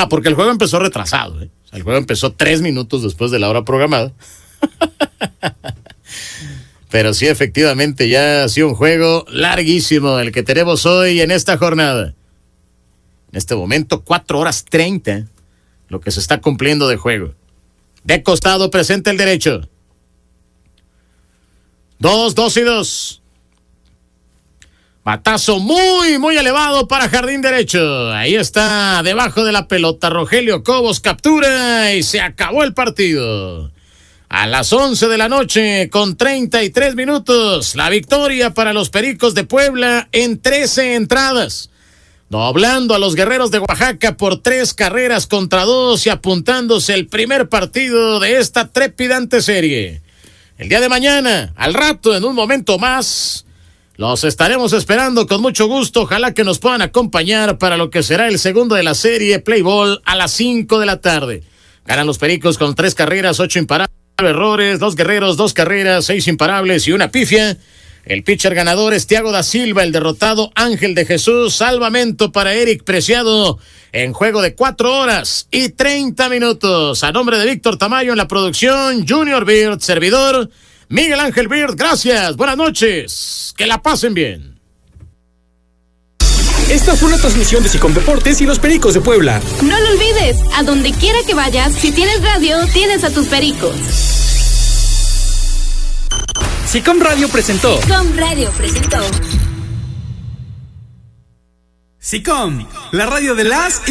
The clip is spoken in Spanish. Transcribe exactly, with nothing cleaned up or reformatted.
Ah, porque el juego empezó retrasado, ¿eh? O sea, el juego empezó tres minutos después de la hora programada. Pero sí, efectivamente, ya ha sido un juego larguísimo el que tenemos hoy en esta jornada. En este momento, cuatro horas treinta, lo que se está cumpliendo de juego. De costado, presenta el derecho. Dos, dos y dos. Batazo muy, muy elevado para jardín derecho. Ahí está, debajo de la pelota. Rogelio Cobos captura y se acabó el partido. A las once de la noche, con treinta y tres minutos, la victoria para los Pericos de Puebla en trece entradas. Doblando a los Guerreros de Oaxaca por tres carreras contra dos y apuntándose el primer partido de esta trepidante serie. El día de mañana, al rato, en un momento más, los estaremos esperando con mucho gusto. Ojalá que nos puedan acompañar para lo que será el segundo de la serie Play Ball a las cinco de la tarde. Ganan los Pericos con tres carreras, ocho imparables. Errores, dos Guerreros, dos carreras, seis imparables y una pifia. El pitcher ganador es Thiago da Silva, el derrotado Ángel de Jesús. Salvamento para Eric Preciado en juego de cuatro horas y treinta minutos. A nombre de Víctor Tamayo en la producción, Junior Bird, servidor, Miguel Ángel Bird. Gracias, buenas noches, que la pasen bien. Esta fue una transmisión de Sicom Deportes y los Pericos de Puebla. No lo olvides, a donde quiera que vayas, si tienes radio, tienes a tus Pericos. Sicom Radio presentó. Sicom Radio presentó. Sicom, la radio de las